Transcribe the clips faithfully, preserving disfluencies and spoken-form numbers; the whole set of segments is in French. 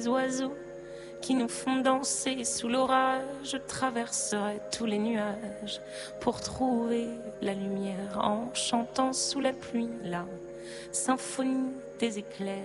Les oiseaux qui nous font danser sous l'orage, je traverserai tous les nuages pour trouver la lumière en chantant sous la pluie la symphonie des éclairs.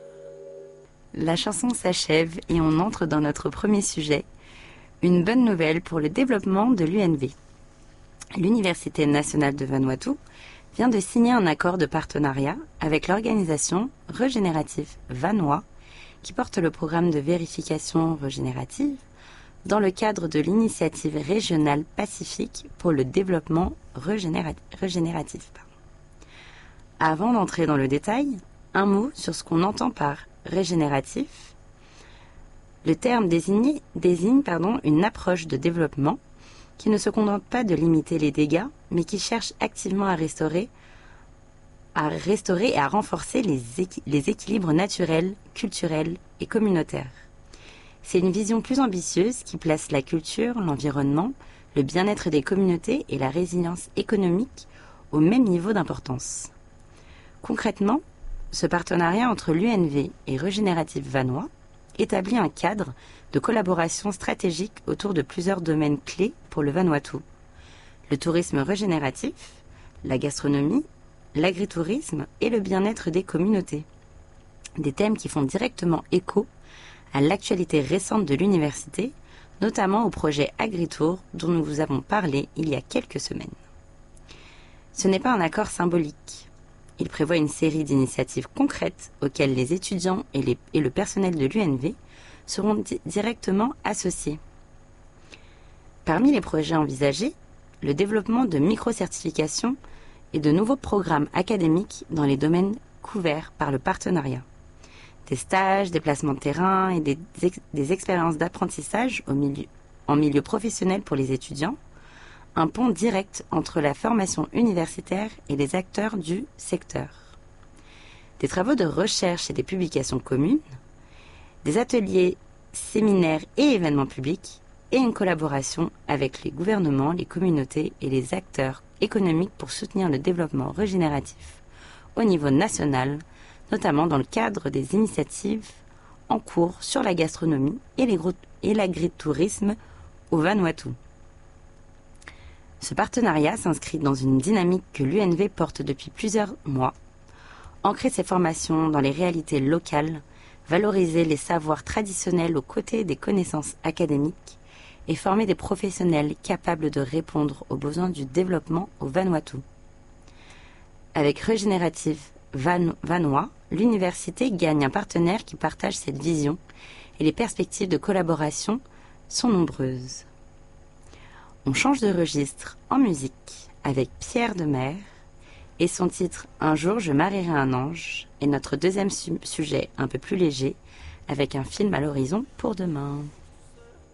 La chanson s'achève et on entre dans notre premier sujet, une bonne nouvelle pour le développement de l'U N V. L'Université nationale de Vanuatu vient de signer un accord de partenariat avec l'organisation Régénérative Vanois qui porte le programme de vérification régénérative dans le cadre de l'initiative régionale Pacifique pour le développement régénéra- régénératif. Avant d'entrer dans le détail, un mot sur ce qu'on entend par régénératif. Le terme désigné, désigne pardon, une approche de développement qui ne se contente pas de limiter les dégâts, mais qui cherche activement à restaurer, à restaurer et à renforcer les, équi- les équilibres naturels, culturels et communautaires. C'est une vision plus ambitieuse qui place la culture, l'environnement, le bien-être des communautés et la résilience économique au même niveau d'importance. Concrètement, ce partenariat entre l'U N V et Régénérative Vanois établit un cadre de collaboration stratégique autour de plusieurs domaines clés pour le Vanuatu. Le tourisme régénératif, la gastronomie, l'agritourisme et le bien-être des communautés. Des thèmes qui font directement écho à l'actualité récente de l'université, notamment au projet Agritour dont nous vous avons parlé il y a quelques semaines. Ce n'est pas un accord symbolique. Il prévoit une série d'initiatives concrètes auxquelles les étudiants et, les, et le personnel de l'U N V seront di- directement associés. Parmi les projets envisagés, le développement de micro-certifications et de nouveaux programmes académiques dans les domaines couverts par le partenariat. Des stages, des placements de terrain et des, ex- des expériences d'apprentissage au milieu, en milieu professionnel pour les étudiants, un pont direct entre la formation universitaire et les acteurs du secteur. Des travaux de recherche et des publications communes, des ateliers, séminaires et événements publics, et une collaboration avec les gouvernements, les communautés et les acteurs économiques pour soutenir le développement régénératif au niveau national, notamment dans le cadre des initiatives en cours sur la gastronomie et, les gro- et l'agritourisme au Vanuatu. Ce partenariat s'inscrit dans une dynamique que l'U N V porte depuis plusieurs mois. Ancrer ses formations dans les réalités locales, valoriser les savoirs traditionnels aux côtés des connaissances académiques et former des professionnels capables de répondre aux besoins du développement au Vanuatu. Avec Régénérative Van- Vanois, l'université gagne un partenaire qui partage cette vision et les perspectives de collaboration sont nombreuses. On change de registre en musique avec Pierre Demers et son titre « Un jour je marierai un ange » et notre deuxième su- sujet un peu plus léger avec un film à l'horizon pour demain.